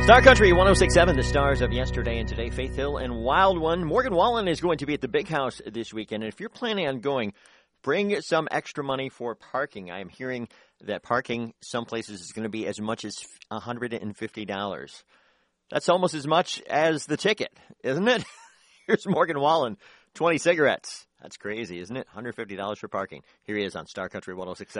Star Country 106.7, the stars of yesterday and today, Faith Hill and Wild One. Morgan Wallen is going to be at the Big House this weekend. And if you're planning on going, bring some extra money for parking. I am hearing that parking some places is going to be as much as $150. That's almost as much as the ticket, isn't it? Here's Morgan Wallen, 20 cigarettes. That's crazy, isn't it? $150 for parking. Here he is on Star Country 106.7.